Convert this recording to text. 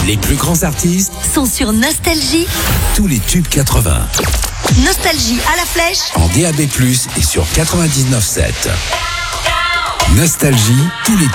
Les plus grands artistes sont sur Nostalgie. Tous les tubes 80. Nostalgie à la flèche. En DAB+, et sur 99.7. Nostalgie, tous les